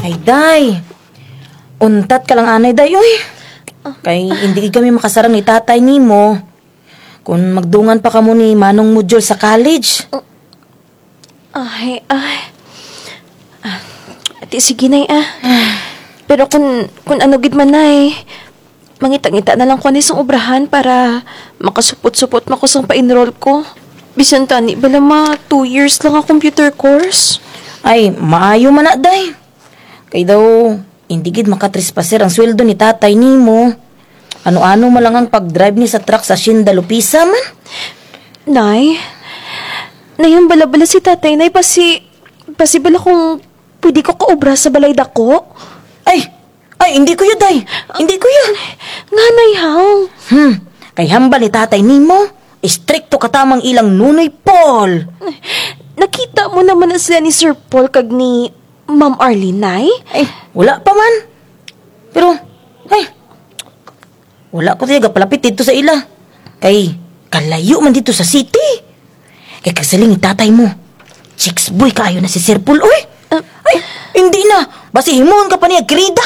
Ay, day. Untat ka lang anay, day, oy. Kay hindi kami makasarang ni tatay nimo. Kung magdungan pa kamo ni Manong Mudjol sa college. Ay. Ati, sige nay Pero kung ano gid man nay, mangita-ngita na lang ko isang obrahan para makasupot-supot makusang pa-enroll ko. Bisan tani, bala 2 years lang ang computer course. Ay, maayo man na, day. Kay daw, hindi gid makatrespaser ang sweldo ni tatay nimo. Ano-ano mo lang ang pag-drive ni sa truck sa Sindalupisa man. Nay, yung bala-bala si tatay, nay, pasi bala kung pwede ko kaobra sa balay dako. Ay, hindi ko yun, day. Hindi ko yun. Nga, nay, how? Kay hambal ni tatay nimo, istrikto katamang ilang nunoy Paul. Nakita mo naman na sila ni Sir Paul kag ni Ma'am Arlene, nay? Ay, wala pa man. Pero, wala ko tayo palapit dito sa ila. Kay, kalayo man dito sa city. Kay kasaling ni tatay mo. Chicks boy kaayo na si Sir Paul, oy. Ay, hindi na. Basi himon ka pa niya, krida.